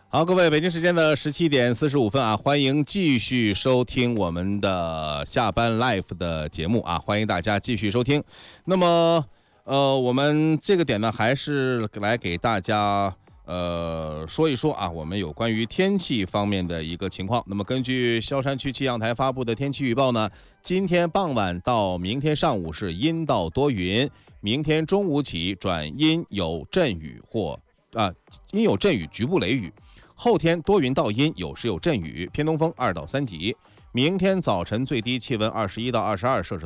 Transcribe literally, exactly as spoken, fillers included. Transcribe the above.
好，各位，北京时间的十七点四十五分啊，欢迎继续收听我们的下班 live 的节目啊，欢迎大家继续收听。那么，呃，我们这个点呢，还是来给大家呃说一说啊，我们有关于天气方面的一个情况。那么，根据萧山区气象台发布的天气预报呢，今天傍晚到明天上午是阴到多云，明天中午起转阴有阵雨或啊阴有阵雨，局部雷雨。后天多云到阴，有时有阵雨，偏东风二到三级。明天早晨最低气温二十一到二十二摄氏